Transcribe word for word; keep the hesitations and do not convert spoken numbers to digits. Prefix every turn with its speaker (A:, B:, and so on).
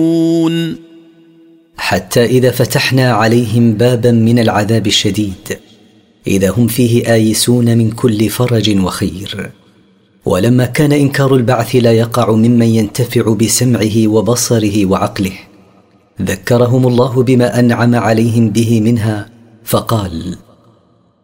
A: حتى إذا فتحنا عليهم بابا من العذاب الشديد إذا هم فيه آيسون من كل فرج وخير. ولما كان إنكار البعث لا يقع ممن ينتفع بسمعه وبصره وعقله ذكرهم الله بما أنعم عليهم به منها فقال: